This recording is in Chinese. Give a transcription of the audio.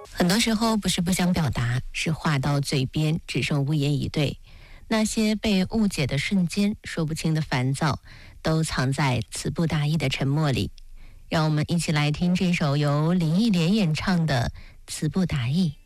很多时候不是不想表达，是话到嘴边只剩无言以对。那些被误解的瞬间，说不清的烦躁，都藏在词不达意的沉默里。让我们一起来听这首由林忆莲演唱的《词不达意》。